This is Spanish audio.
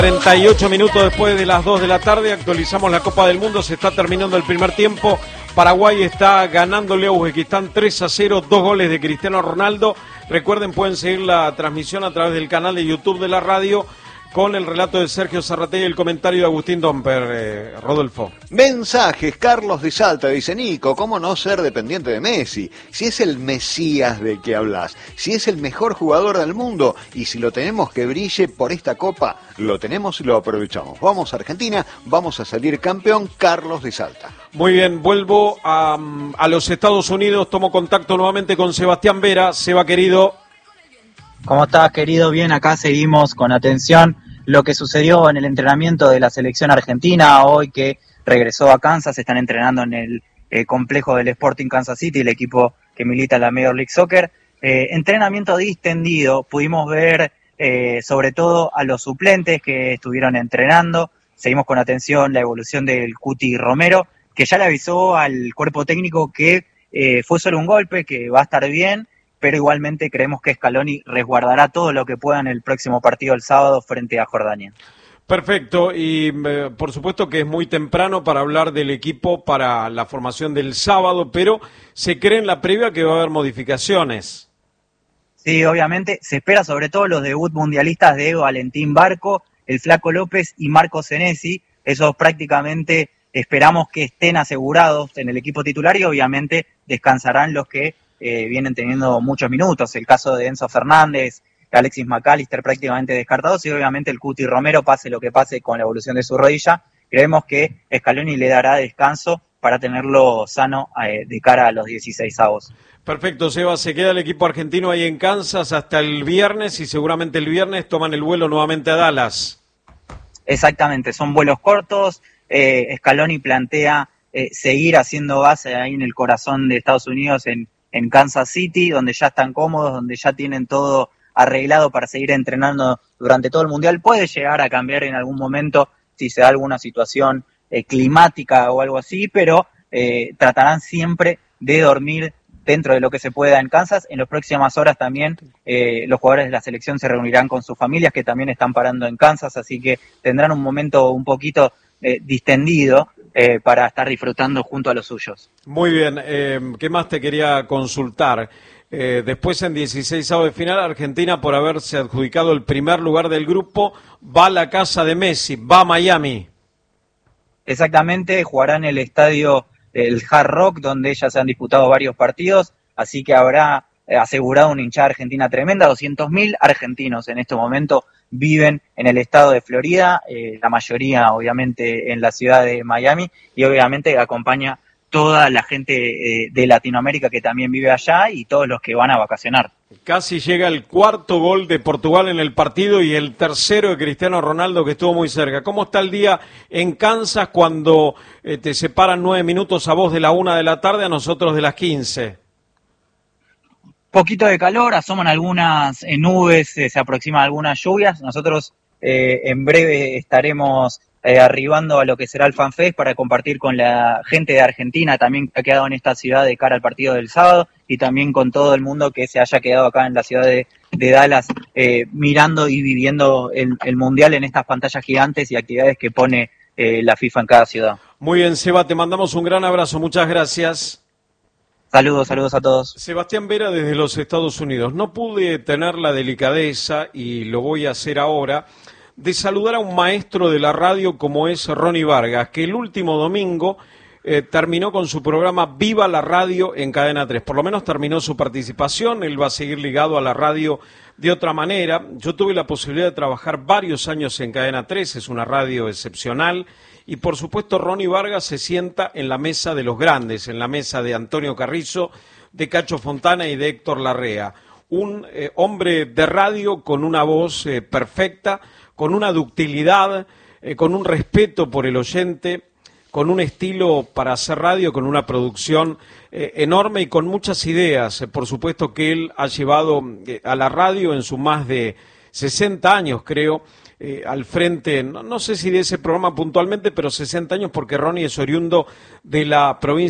38 minutos después de las 2 de la tarde, actualizamos la Copa del Mundo, se está terminando el primer tiempo. Paraguay está ganándole a Uzbekistán 3-0, 2 goles de Cristiano Ronaldo. Recuerden, pueden seguir la transmisión a través del canal de YouTube de la radio con el relato de Sergio Zarratea y el comentario de Agustín Domper, Rodolfo. Mensajes, Carlos de Salta dice: Nico, ¿cómo no ser dependiente de Messi? Si es el Mesías del que hablas, si es el mejor jugador del mundo, y si lo tenemos que brille por esta Copa, lo tenemos y lo aprovechamos. Vamos a Argentina, vamos a salir campeón. Carlos de Salta. Muy bien, vuelvo a los Estados Unidos, tomo contacto nuevamente con Sebastián Vera. Seba, querido. ¿Cómo estás, querido? Bien, acá seguimos con atención lo que sucedió en el entrenamiento de la selección argentina hoy, que regresó a Kansas. Están entrenando en el complejo del Sporting Kansas City, el equipo que milita en la Major League Soccer. Entrenamiento distendido, pudimos ver sobre todo a los suplentes que estuvieron entrenando. Seguimos con atención la evolución del Cuti Romero, que ya le avisó al cuerpo técnico que fue solo un golpe, que va a estar bien, pero igualmente creemos que Scaloni resguardará todo lo que pueda en el próximo partido el sábado frente a Jordania. Perfecto, y por supuesto que es muy temprano para hablar del equipo para la formación del sábado, pero se cree en la previa que va a haber modificaciones. Sí, obviamente, se espera sobre todo los debut mundialistas de Valentín Barco, el Flaco López y Marco Senesi. Esos prácticamente esperamos que estén asegurados en el equipo titular y obviamente descansarán los que vienen teniendo muchos minutos. El caso de Enzo Fernández, Alexis McAllister prácticamente descartados, y obviamente el Cuti Romero, pase lo que pase con la evolución de su rodilla. Creemos que Scaloni le dará descanso para tenerlo sano de cara a los 16avos. Perfecto, Seba, se queda el equipo argentino ahí en Kansas hasta el viernes y seguramente el viernes toman el vuelo nuevamente a Dallas. Exactamente, son vuelos cortos. Scaloni plantea seguir haciendo base ahí en el corazón de Estados Unidos, en Kansas City, donde ya están cómodos, donde ya tienen todo arreglado para seguir entrenando durante todo el Mundial. Puede llegar a cambiar en algún momento si se da alguna situación climática o algo así, pero tratarán siempre de dormir dentro de lo que se pueda en Kansas. En las próximas horas también los jugadores de la selección se reunirán con sus familias, que también están parando en Kansas, así que tendrán un momento un poquito distendido para estar disfrutando junto a los suyos. Muy bien, ¿qué más te quería consultar? Después en 16avos de final, Argentina, por haberse adjudicado el primer lugar del grupo, va a la casa de Messi, va a Miami. Exactamente, jugará en el estadio del Hard Rock, donde ya se han disputado varios partidos, así que habrá asegurado una hinchada argentina tremenda. 200.000 argentinos en este momento viven en el estado de Florida, la mayoría obviamente en la ciudad de Miami, y obviamente acompaña toda la gente de Latinoamérica que también vive allá y todos los que van a vacacionar. Casi llega el cuarto gol de Portugal en el partido y el tercero de Cristiano Ronaldo, que estuvo muy cerca. ¿Cómo está el día en Kansas cuando te separan 9 minutos a vos de la 1 de la tarde, a nosotros de las 15? Poquito de calor, asoman algunas nubes, se aproximan algunas lluvias. Nosotros en breve estaremos arribando a lo que será el FanFest para compartir con la gente de Argentina también que ha quedado en esta ciudad de cara al partido del sábado, y también con todo el mundo que se haya quedado acá en la ciudad de Dallas mirando y viviendo el Mundial en estas pantallas gigantes y actividades que pone la FIFA en cada ciudad. Muy bien, Seba, te mandamos un gran abrazo, muchas gracias. Saludos a todos. Sebastián Vera desde los Estados Unidos. No pude tener la delicadeza, y lo voy a hacer ahora, de saludar a un maestro de la radio como es Ronnie Vargas, que el último domingo terminó con su programa Viva la Radio en Cadena 3. Por lo menos terminó su participación, él va a seguir ligado a la radio de otra manera. Yo tuve la posibilidad de trabajar varios años en Cadena 3, es una radio excepcional, y por supuesto Ronnie Vargas se sienta en la mesa de los grandes, en la mesa de Antonio Carrizo, de Cacho Fontana y de Héctor Larrea. Un hombre de radio con una voz perfecta, con una ductilidad, con un respeto por el oyente, con un estilo para hacer radio, con una producción enorme y con muchas ideas. Por supuesto que él ha llevado a la radio en sus más de 60 años, creo, al frente, no sé si de ese programa puntualmente, pero 60 años, porque Ronnie es oriundo de la provincia